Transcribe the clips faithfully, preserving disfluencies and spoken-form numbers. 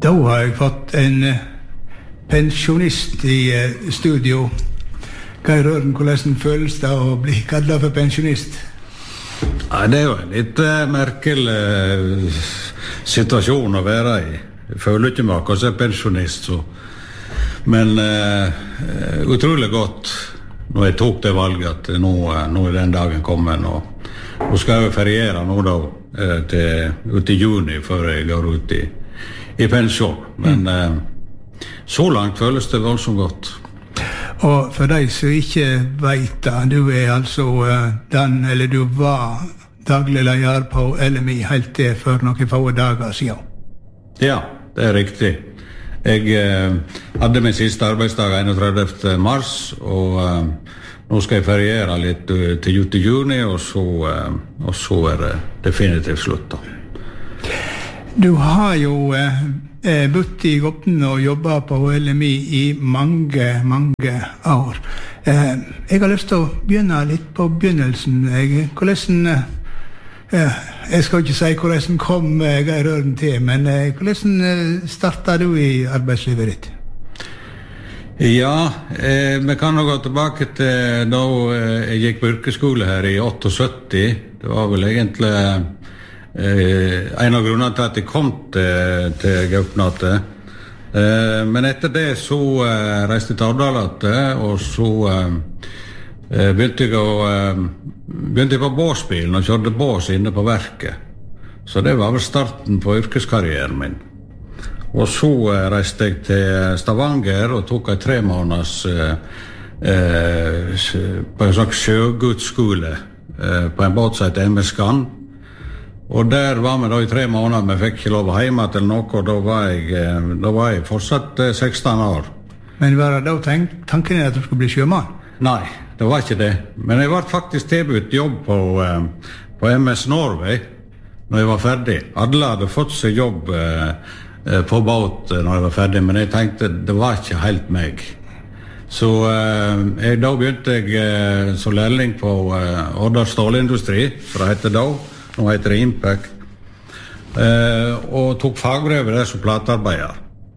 Da har jeg fått en pensjonist i studio. Geir Røren, hvordan føles det å bli kallet for pensjonist? Ja, det er jo en litt uh, merkelig uh, situasjon å være i. Jeg føler ikke meg akkurat som pensjonist, så. Men uh, uh, utrolig godt når jeg tok det valget at nå, uh, nå er den dagen kommet, og nå skal jeg feriere nå da, uh, til, ut i juni før jeg går ut i, i pensjon. Men uh, så langt føles det voldsomt godt. Og for deg som ikke vet det, du er altså uh, den, eller du var daglig leder på L M I helt til for noen få dager siden. Ja, det er riktig. Jeg uh, hadde min siste arbeidsdag enogtredivte mars, og uh, nå skal jeg feriere litt uh, til ut i juni, og så, uh, og så er det definitivt slutt da. Du har jo uh, bodd i Gopten og jobbet på L M I i mange, mange år. Eh, jeg har lyst til å begynne litt på begynnelsen. Jeg, hvordan, eh, jeg skal ikke si hvordan kom Geir Røren til, men eh, hvordan startet du i arbeidslivet ditt? Ja, eh, vi kan nå gå tilbake til da jeg gikk på yrkesskole her i syttiåtte. Det var vel egentlig... Eh, en av grunnene til at jeg kom til, til Gaupnate. Eh, men etter det så eh, reiste jeg til Ardalate, og så eh, begynte jeg å eh, begynte jeg på båsbilen og kjørte bås inne på verket. Så det var vel starten på yrkeskarrieren min. Og så eh, reiste jeg til Stavanger og tok en tre måneders eh, eh, på en slags sjøgudsskole eh, på en båt som heter M S Skan. Og der var vi da i tre måneder, vi fikk ikke lov å hjemme til noe, og da var jeg, da var jeg fortsatt seksten år. Men var det da tank, tanken at du skulle bli sjømann? Nei, det var ikke det. Men jeg var faktisk tilbudt jobb på, på M S Norway når jeg var ferdig. Alle hadde fått seg jobb på båt når jeg var ferdig, men jeg tenkte det var ikke helt meg. Så jeg, da begynte jeg som lærling på Årdal Stålindustri, for det heter da. Nå heter det Impact, eh, og tok fagbrevet der som platearbeider.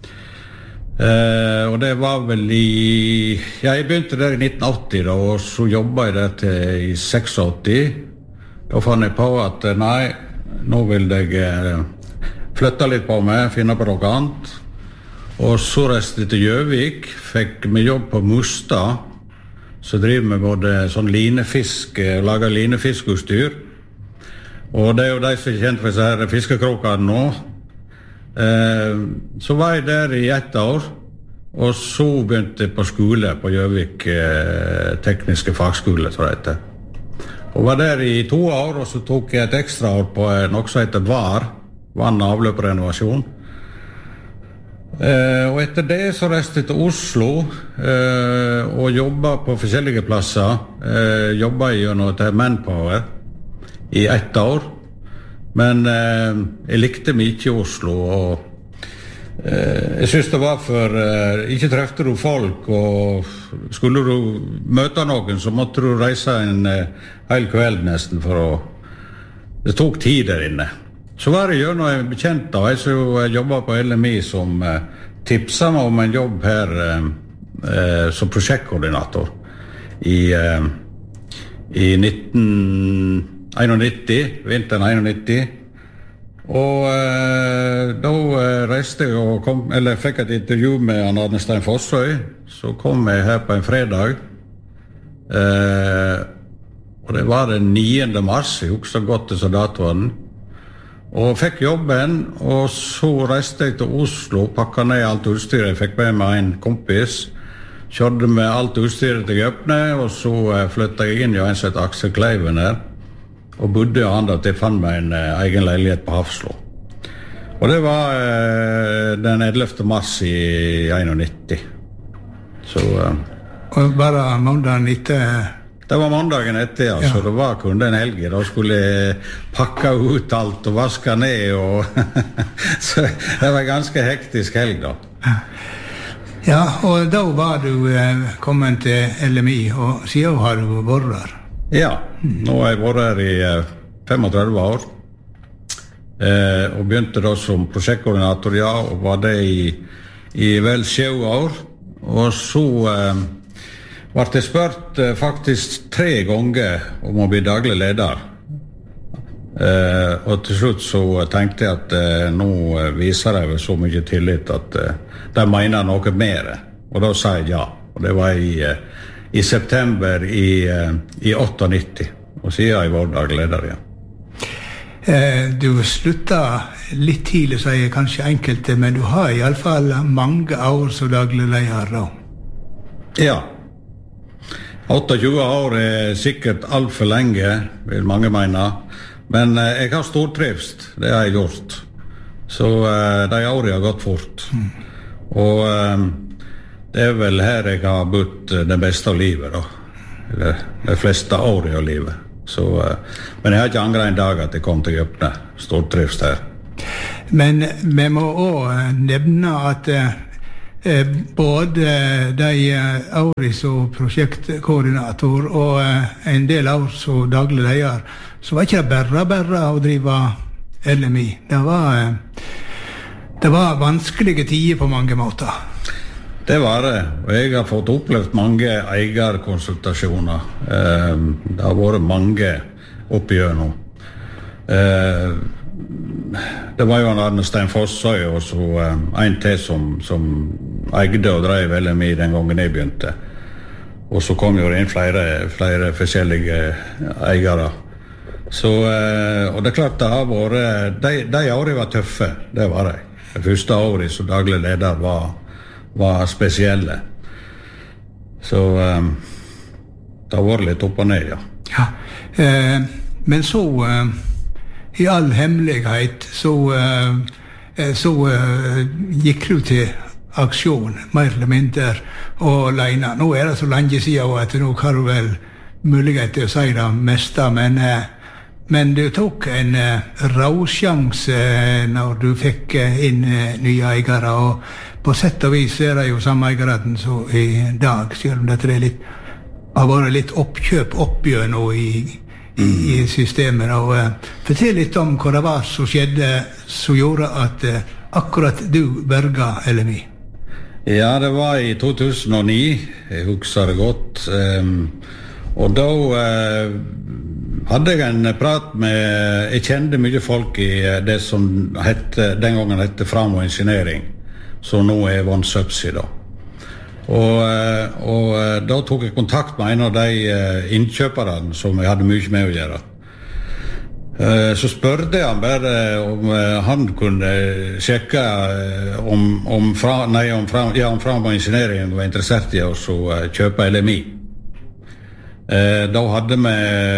Eh, og det var vel i... Ja, jeg begynte der i nitten åtti da, og så jobbet jeg der til i åttiseks. Da fant jeg på at nei, nå vil jeg eh, flytte litt på meg, finne på noe annet. Og så reiste jeg til Gjøvik, fikk meg jobb på Mustad, så driver vi både sånn linefisk, lager linefiskutstyr. Og det er jo de som er kjent for disse her fiskekrokene nå. Eh, så var jeg der i ett år, og så begynte jeg på skole på Gjøvik eh, tekniske fagskole, tror jeg det. Og var der i to år, og så tok jeg et ekstra år på noe som heter V A R, vann- og avløprenovasjon. Eh, og etter det så reiste jeg til Oslo eh, og jobbet på forskjellige plasser. Eh, jobbet gjennom til Manpower i ett år, men eh, jeg likte meg ikke i Oslo, og eh, jeg synes det var for, eh, ikke trefte du folk, og skulle du møte noen, så måtte du reise en eh, hel kveld nesten, for å, det tok tid der inne. Så var det gjennom en bekjent da, jeg som jobbet på L M I, som eh, tipset meg om en jobb her eh, eh, som prosjektkoordinator i, eh, i nitten nitti, vinteren nitti. Og eh, da eh, reiste jeg og kom, eller fikk et intervju med Arne Stein Fossøy. Så kom jeg her på en fredag. Eh, og det var den niende mars, jeg husker godt til så datoen. Og fikk jobben, og så reiste jeg til Oslo, pakket ned alt utstyret. Jeg fikk med meg en kompis, kjørte med alt utstyret til Gjøpne, og så eh, flyttet jeg inn i en som heter Aksel Kleiven her. Og bodde og han da til jeg fant meg en eh, egen leilighet på Hafslo. Og det var eh, den ellevte mars i nitti. Så... Eh, og bare mandagen etter... Det var mandagen etter, ja. Ja. Så det var kun den helgen. Da skulle jeg pakke ut alt og vaske ned, og... så det var en ganske hektisk helg da. Ja, og da var du eh, kommet til L M I, og siden har du vært her. Ja, nå har jeg vært her i femogtredve år. eh, og begynte da som prosjektkoordinator, ja, og var det i, i vel sju år. Og så eh, var jeg spurt eh, faktisk tre ganger om å bli daglig leder. Eh, og til slutt så tenkte jeg at eh, nå viser jeg så mye tillit at eh, de mener noe mer. Og da sa jeg ja. Og det var i, eh, i september i, eh, i nittiåtte. Og så er jeg vår daglig leder igjen. Eh, du sluttet litt tidlig, sier jeg kanskje enkelte, men du har i alle fall mange år som daglig leder da. Ja. tjueåtte år er sikkert alt for lenge, vil mange mene. Men eh, jeg har stortrivst, det har jeg gjort. Så eh, de årene har gått fort. Mm. Og eh, det er vel her jeg har bodd det beste av livet, da. Eller de fleste årene av livet. Så, eh, men jeg har ikke angret en dag at jeg kom til Gøpne. Stortrivst her. Men vi må også nevne at eh, både de årene som prosjektkoordinator og eh, en del år som daglig leder, så var ikke det bare bare å drive L M I. Det var, det var vanskelige tider på mange måter. Det var det, og jeg har fått opplevd mange eierkonsultasjoner. Det har vært mange oppigjennom. Det var jo en Arne Stein Fossøy og så en til som, som eide og drev L M I den gangen jeg begynte. Og så kom jo inn flere, flere forskjellige eiere. Så, og det er klart det har vært, de, de årene var tøffe, det var det. Det første året som daglig leder var, var spesielle. Så um, det har vært litt opp og ned, ja. Ja, eh, men så, eh, i all hemmelighet, så, eh, så eh, gikk du til aksjon, mer eller mindre, og alene. Nå er det så lenge siden at nå har du vel mulighet til å si det meste, men eh, Men du tok en uh, råsjanse uh, når du fikk uh, inn uh, nye eiere, og på sett og vis er det jo samme eieren som i dag, selv om dette er litt, har vært litt oppkjøp oppgjør nå i, i, i systemet. Og, uh, fortell litt om hva det var som skjedde, som gjorde at uh, akkurat du berga L M I. Ja, det var i to tusen og ni, jeg husker det godt, um, og da... Uh, hadde jeg en prat med, jeg kjente mye folk i det som hette, den gangen hette Framo Engineering, som nå er One Subsea da. Og, og da tok jeg kontakt med en av de innkjøperne som jeg hadde mye med å gjøre. Så spørte jeg han bare om han kunne sjekke om, om, fra, nei, om, fra, ja, om Framo Engineering var interessert i å kjøpe L M I. Eh, da hadde vi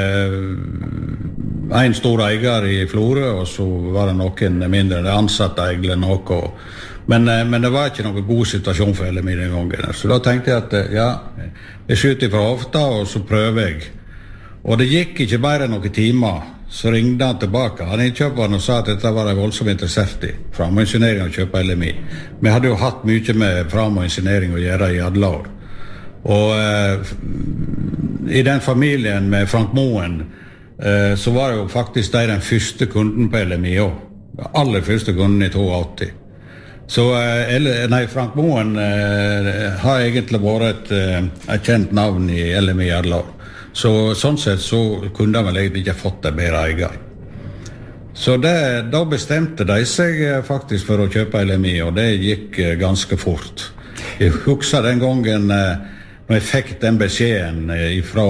en stor eier i Florø, og så var det noen mindre ansatte eier noe. Men, eh, men det var ikke noen god situasjon for L M I den gangen. Så da tenkte jeg at ja, jeg skyter fra hofta, og så prøver jeg. Og det gikk ikke bare noen timer, så ringte han tilbake. Han innkjøperen og sa at dette var jeg voldsomt interessert i. Framo Engineering å kjøpe L M I. Vi hadde jo hatt mye med Framo Engineering å gjøre i alle år. Og eh, i den familien med Frank Moen eh, så var jo faktisk de den første kunden på L M I også. Aller første kunden i åttito. Så eh, nei, Frank Moen eh, har egentlig vært et, eh, et kjent navn i L M I alle år. Så sånn sett så kunne de vel egentlig ikke fått det bedre eier. Så det, da bestemte de seg faktisk for å kjøpe L M I, og det gikk eh, ganske fort. Jeg husker den gangen eh, når jeg fikk den beskjeden ifra,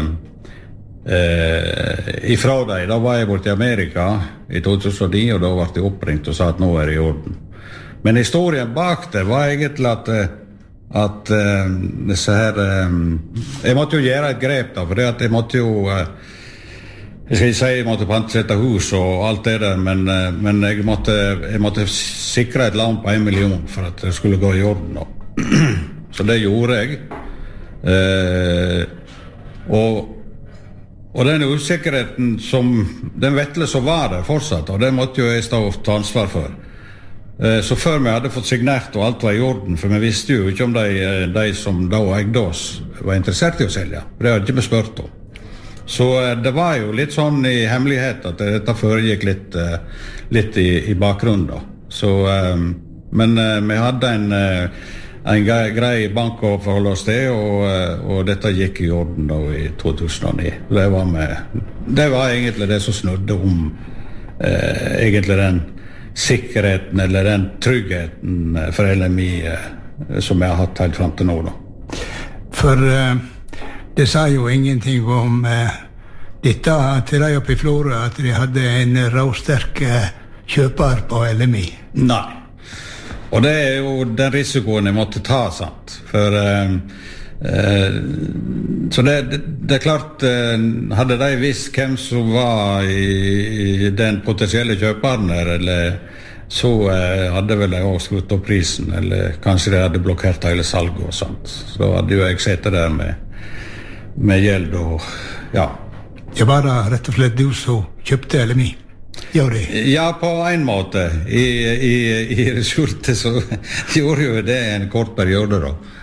eh, ifra deg, da var jeg borte i Amerika i to tusen og ni, og da ble jeg oppringt og sa at nå er det i orden. Men historien bak det var egentlig at, at eh, disse her, eh, jeg måtte jo gjøre et grep da, for jeg måtte jo, eh, jeg skal ikke si jeg måtte pantsette hus og alt det der, men, eh, men jeg, måtte, jeg måtte sikre et lån på en million for at det skulle gå i orden da. Så det gjorde jeg. Eh, og, og den usikkerheten som den vettle som var der fortsatt, og det måtte jo jeg stå og ta ansvar for. Eh, så før vi hadde fått signert og alt var i orden, for vi visste jo ikke om de, de som da eide oss var interessert i å selge, for det hadde ikke vi spurt om. Så det var jo litt sånn i hemmelighet at dette foregikk litt, litt i, i bakgrunnen da. Så, men vi hadde en, en grei bank å forholde oss til, og, og dette gikk i orden da i to tusen og ni. Det var, med, det var egentlig det som snudde om eh, egentlig den sikkerheten eller den tryggheten for L M I eh, som jeg har hatt helt frem til nå da. For eh, det sa jo ingenting om eh, dette til de oppe i Florø, at de hadde en råsterk eh, kjøper på L M I. Nei. Og det er jo den risikoen jeg måtte ta, sant? For eh, eh, så det, det, det er klart, eh, hadde de visst hvem som var i, i den potensielle kjøperen der, eller så eh, hadde vel jeg også skrutt opp prisen, eller kanskje de hadde blokkert hele salget og sånt. Så hadde jo jeg sett det der med, med gjeld og, ja. Det var da rett og slett du som kjøpte L M I? Gjør det? Ja, på en måte. I, i, i skjorte så gjorde jo det en kort periode da.